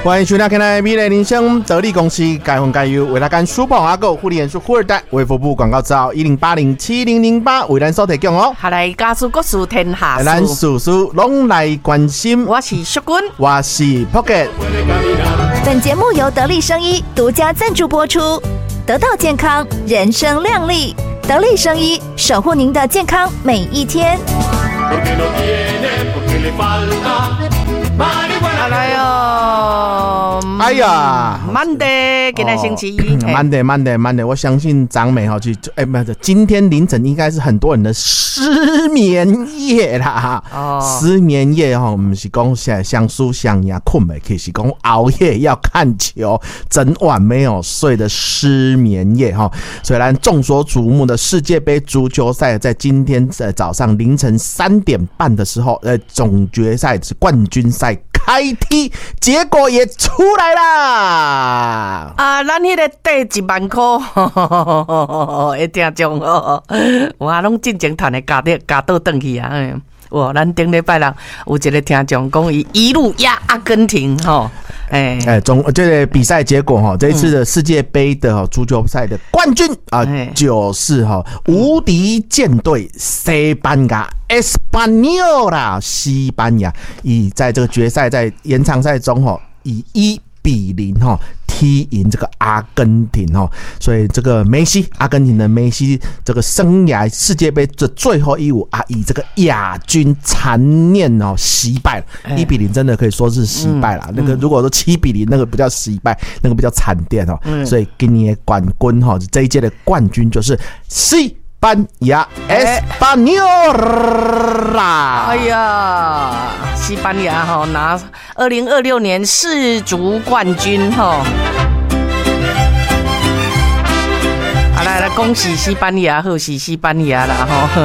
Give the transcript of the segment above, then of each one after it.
欢迎收听今天的美丽人生得力公司该分该优为大家书报阿狗护理人数富二代卫福部广告资料10807008为咱所提供哦。 下来家事各事天下事， 咱事事拢来关心。 我是淑君， 我是 Pocket。 本节目由得力生医独家赞助播出。得到健康，人生亮丽。得力生医，守护您的健康每一天。 来哦！ 哎呀 ，Monday， 今天星期一 ，Monday， 我相信张美今天凌晨应该是很多人的失眠夜啦。失眠夜不是讲想书想呀困没，可是讲熬夜要看球，整晚没有睡的失眠夜哈。虽然众所瞩目的世界杯足球赛在今天早上凌晨3点半的时候，总决赛是冠军赛开踢，结果也出来啦！ 咱迄个第1万块，会听众我拢进前赚的加倒转去啊！哇，咱顶礼拜六有一个听众讲，伊一路压阿根廷这个比赛结果这一次的世界杯的足球赛的冠军就是无敌舰队西班牙 Española 西班牙，以在这个决赛在延长赛中以1-0踢赢这个阿根廷所以这个梅西，阿根廷的梅西这个生涯世界杯的最后一舞以这个亚军残念惜败了，1-0真的可以说是惜败了。那个如果说7-0，那个不叫惜败，那个比较惨烈所以今年的冠军这一届的冠军就是西班牙 Española。 哎呀，西班牙拿2026年世足冠军来恭喜西班牙，贺喜西班牙啦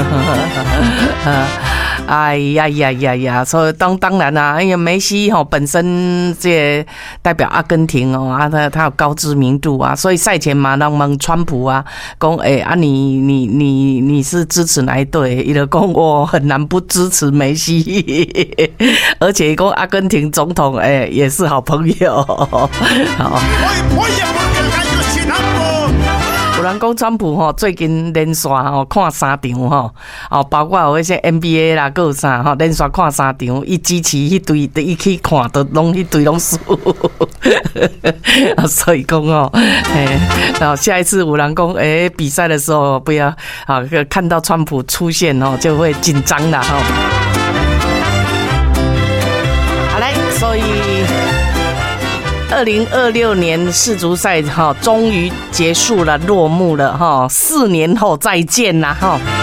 哎呀，所以当然啦，因为梅西本身这代表阿根廷他有高知名度啊，所以赛前嘛，让问川普啊，讲你是支持哪一队？他就讲我很难不支持梅西，而且讲阿根廷总统也是好朋友。有人讲川普最近连续看3场包括有那些 NBA 啦，还有啥连续看3场，伊支持迄队，伊去看都拢迄队拢输，所以讲然后下一次有人讲比赛的时候不要看到川普出现就会紧张啦好来，所以2026年世足赛终于结束了，落幕了4年后再见啦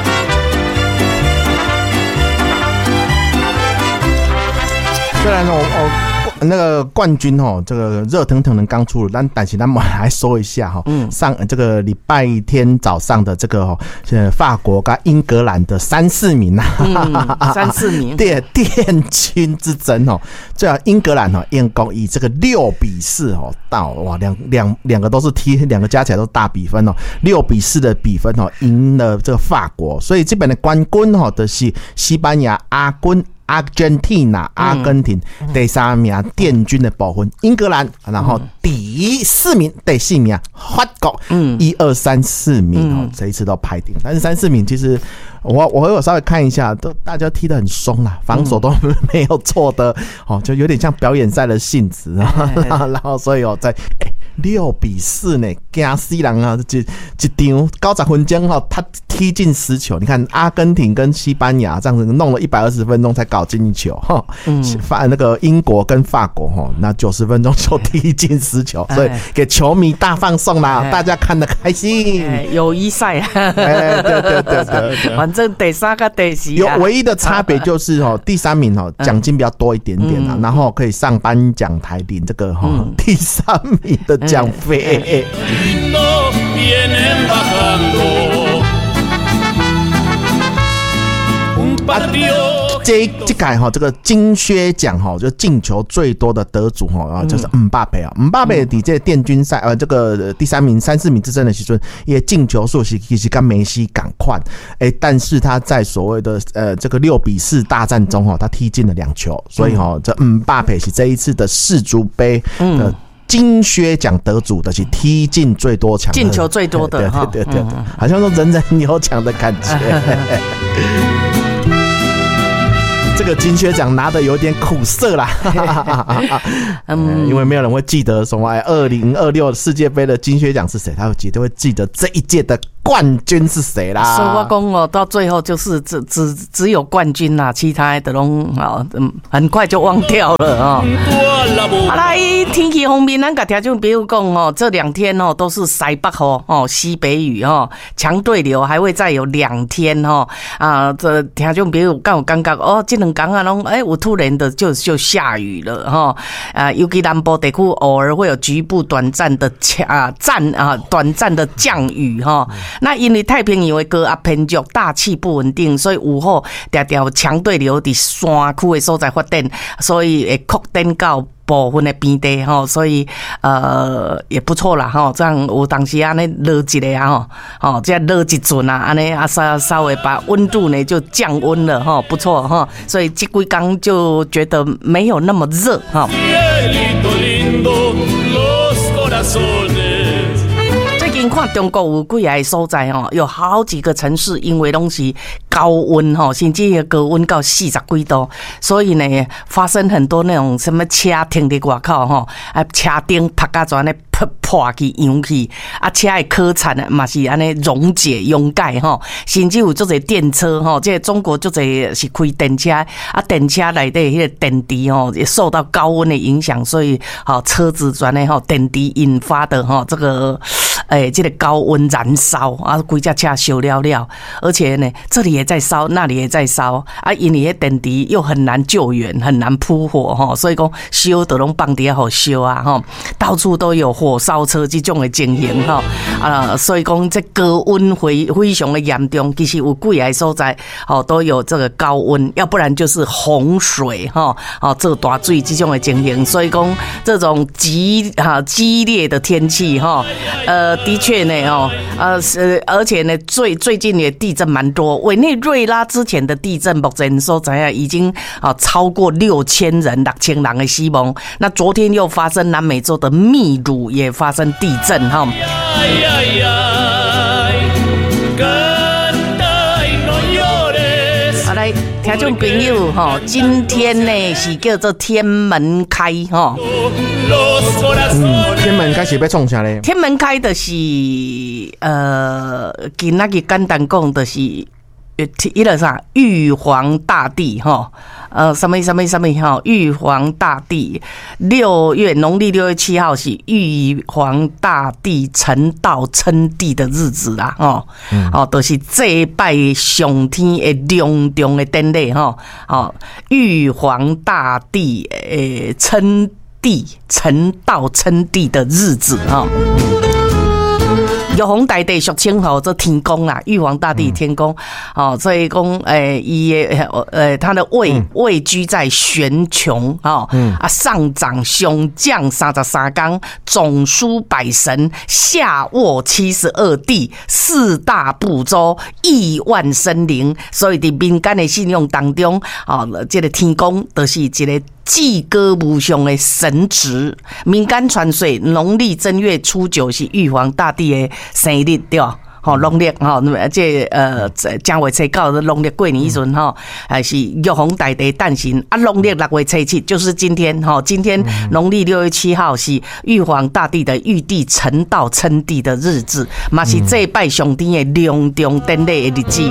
虽然那个冠军这个热腾腾的刚出炉，但是咱们来说一下上这个礼拜天早上的这个法国跟英格兰的3-4名 3-4名殿军之争最后英格兰燕公以这个6-4到哇两个都是踢，两个加起来都大比分6-4的比分赢了这个法国，所以这边的冠军就是西班牙阿根廷第3名殿军的部分，英格兰，然后第4名法国1、2、3、4名这一次都排顶，但是3、4名其实我有稍微看一下，都大家踢得很松啦，防守都没有错的就有点像表演赛的性质然后所以在6-4呢，惊死人啊！一场90分钟他踢进10球。你看阿根廷跟西班牙这样子弄了120分钟才搞进1球那个英国跟法国那90分钟就踢进10球，所以给球迷大放送啦，大家看得开心。 友谊赛对， 反正第3跟第4 有唯一的差别就是第3名奖金比较多一点点然后可以上颁奖台领这个第3名的奖费。 这届哈这个金靴奖哈，就进球最多的得主哈就是姆巴佩啊，姆巴佩底这电军赛这个第3名、3、4名之争的时阵，也进球数其实跟梅西赶快，但是他在所谓的这个6比4大战中哈，他踢进了2球，所以哈这姆巴佩是这一次的世足杯的金靴奖得主的是踢进最多强、 进球最多的， 对，好像说人人有奖的感觉。这个金靴奖拿的有点苦涩啦，因为没有人会记得什么2026世界杯的金靴奖是谁，他绝对会记得这一届的冠军是谁啦。 所以我讲到最后就是只有冠军啦，其他的都很快就忘掉了好来，天气方面，咱甲听众朋友讲这2天都是西北风西北雨强对流还会再有2天这听众朋友敢有感觉这2天啊拢有突然的就下雨了尤其南部地区偶尔会有局部短暂的降雨那因为太平洋的高压偏弱，大气不稳定，所以午后常常强对流在山区的所在发展，所以会扩展到部分的边地所以也不错啦这样有当时安尼落一个这落一阵安尼稍微把温度呢就降温了不错所以这几天就觉得没有那么热看中国有几个所在有好几个城市因为拢是高温甚至高温到40几度，所以呢发生很多那种什么车停在外口车顶拍到全咧破去扬去车的科产嘛是安尼溶解溶解甚至有足侪电车这中国足侪是开电车电车内底迄个电池也受到高温的影响，所以车子全咧电池引发的这个这个高温燃烧规架车烧了，而且呢这里也在烧那里也在烧因为电池又很难救援很难扑火所以说烧就拢放伫遐好烧到处都有火烧车这种的情形所以说这高温非常的严重，其实有几个所在都有这个高温，要不然就是洪水这大水这种的情形，所以说这种激烈的天气的确呢而且呢最近的地震蛮多，委内瑞拉之前的地震目前所在已经超过6000人的死亡，那昨天又发生南美洲的秘鲁也发生地震好来听众朋友今天呢是叫做天门开天门开是要创啥呢？ 天门开的是今仔日简单讲的是迄个啥玉皇大帝什么玉皇大帝农历6月7号是玉皇大帝成道称帝的日子啦就是祭拜上天的隆重的典礼玉皇大帝称帝成道称帝的日子玉皇大帝俗称这天公啦，玉皇大帝天公所以讲他的位居在玄穹上掌雄将33纲，总书百神，下握72地，4大部洲亿万生灵，所以在民间的信仰当中这个天公就是一个至高无上的神职，民间传说农历正月初9是玉皇大帝的生日对吧？农历这正月初9的农历过年时阵是玉皇大帝诞生农历6月初7就是今天今天农历6月7号是玉皇大帝的玉帝成道称帝的日子，嘛是祭拜上天的隆重典礼的日子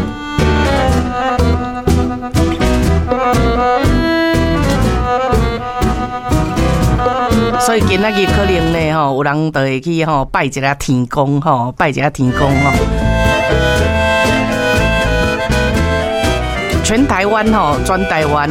所以今仔日可能呢有人就会去拜一下天公拜一下天公全台湾全台湾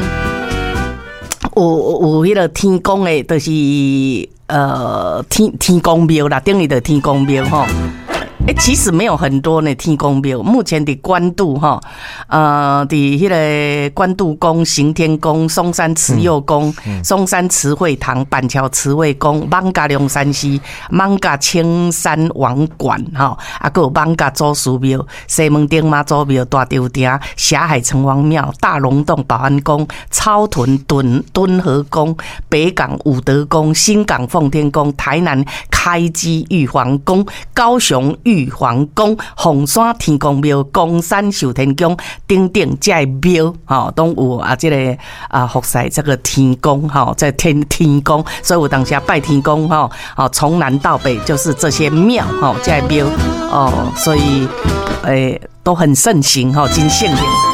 有迄个天公的，就是天公庙啦，等于的天公庙其实没有很多呢，天公庙目前的关渡哈，伫迄个关渡宫、行天宫、松山慈幼宫、松山慈惠堂、板桥慈惠宫、艋舺龙山寺、艋舺青山王馆哈，还有艋舺祖师庙、西门町妈祖庙、大丢埕、霞海城隍庙、大龙洞保安宫、草屯敦和宫、北港武德宫、新港奉天宫、台南开基玉皇宫、高雄玉皇宫、凤山天公庙、公山寿天宫等等这些庙，都有啊，这个服侍这个天公在天公，所以有当下拜天公从南到北就是这些庙这些庙所以都很盛行真盛行。